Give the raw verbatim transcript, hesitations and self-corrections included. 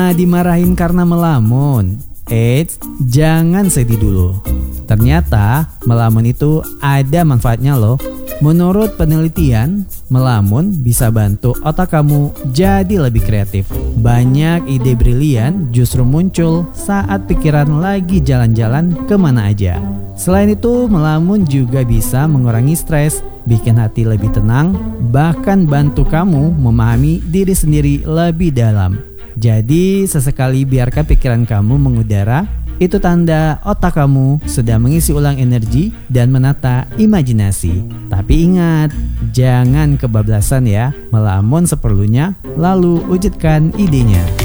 Pernah dimarahin karena melamun? Eits, jangan sedih dulu. Ternyata melamun itu ada manfaatnya loh. Menurut penelitian, melamun bisa bantu otak kamu jadi lebih kreatif. Banyak ide brilian justru muncul saat pikiran lagi jalan-jalan kemana aja. Selain itu, melamun juga bisa mengurangi stres, bikin hati lebih tenang, bahkan bantu kamu memahami diri sendiri lebih dalam. Jadi sesekali biarkan pikiran kamu mengudara, itu tanda otak kamu sedang mengisi ulang energi dan menata imajinasi. Tapi ingat, jangan kebablasan ya, melamun seperlunya lalu wujudkan idenya.